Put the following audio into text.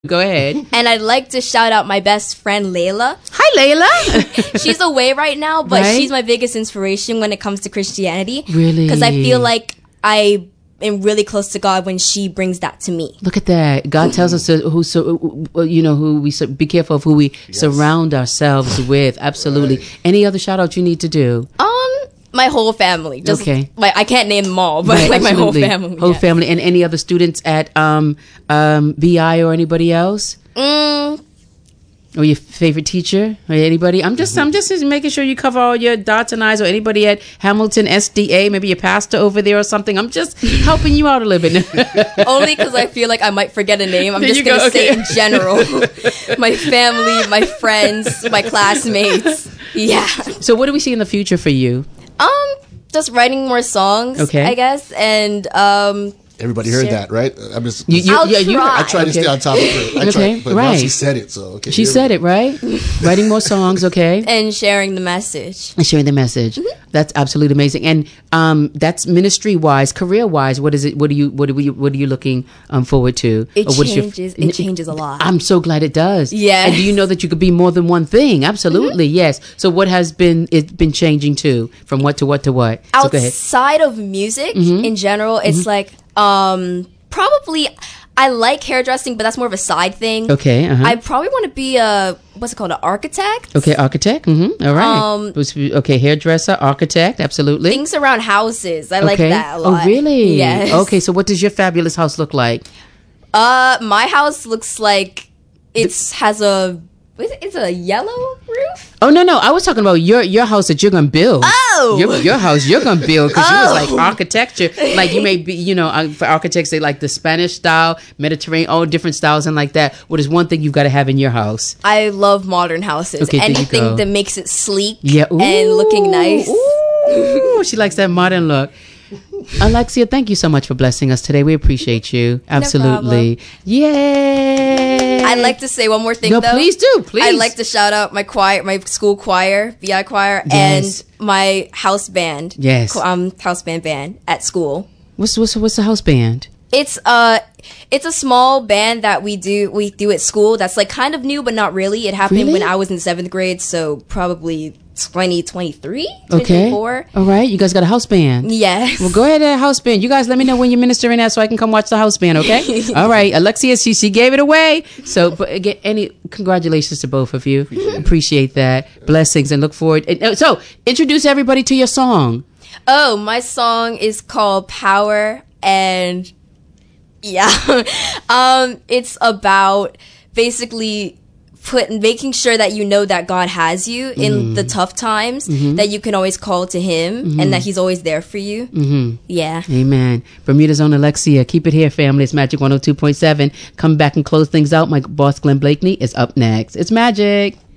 Go ahead. And I'd like to shout out my best friend, Layla. Hi, Layla. She's away right now, but Right? she's my biggest inspiration when it comes to Christianity. Really? Because I feel like I am really close to God when she brings that to me. Look at that. God tells us be careful of who we surround ourselves with. Absolutely. Right. Any other shout out you need to do? My whole family. Just, Okay. Like, I can't name them all, but Right, like my whole absolutely. family. Whole yeah. family. And any other students at BI or anybody else? Or your favorite teacher or anybody? I'm just making sure you cover all your dots and I's, or anybody at Hamilton SDA, maybe your pastor over there or something. I'm just helping you out a little bit. Only because I feel like I might forget a name. I'm There just you going to go, say okay. in general. My family, my friends, my classmates. Yeah. So what do we see in the future for you? Just writing more songs, Okay. I guess. And Everybody heard Sure. that, right? I'm just. I'll try. I try to stay on top of it. I Okay, try, but now right. she said it, so okay. She said it, right? Writing more songs, okay? and sharing the message. And sharing the message. That's absolutely amazing. And that's ministry wise, career wise. What is it? What are you looking forward to? It Or what is your- changes. It changes a lot. I'm so glad it does. Yes. And do you know that you could be more than one thing? Absolutely, yes. So what has been changing to? From what to what to what? So go ahead. Outside of music, in general, it's like probably I like hairdressing, but that's more of a side thing. Okay. I probably want to be an architect. Okay, architect. All right. Okay, hairdresser, architect. Absolutely. Things around houses. I like Okay. that a lot. Oh, really? Yes. Okay. So what does your fabulous house look like? My house looks like it's a yellow roof. Oh no! I was talking about your house that you're gonna build. Oh! your house you're gonna build, because you was like architecture. Like you may be, for architects they like the Spanish style, Mediterranean, all different styles and like that. What is one thing you've got to have in your house? I love modern houses. Okay, there you go. Anything that makes it sleek Yeah, and looking nice. Ooh, she likes that modern look. Alexia, thank you so much for blessing us today. We appreciate you. Absolutely. Yay! I'd like to say one more thing, No, though. please do. Please. I'd like to shout out my choir, my school choir, BI choir, Yes. and my house band. Yes. House band at school. What's the house band? It's a small band that we do at school. That's like kind of new, but not really. It happened Really? when I was in 7th grade, so probably 2023, Okay. 2024. All right. You guys got a house band. Yes. Well, go ahead, house band. You guys let me know when you're ministering at so I can come watch the house band, okay? All right. Alexia, she gave it away. So, but again, congratulations to both of you. Appreciate that. Blessings and look forward. So, introduce everybody to your song. Oh, my song is called Power, and yeah, it's about basically making sure that you know that God has you in the tough times, that you can always call to Him, and that He's always there for you. Yeah. Amen. Bermuda's own Alexia. Keep it here, family. It's Magic 102.7. Come back and close things out. My boss, Glenn Blakeney, is up next. It's Magic.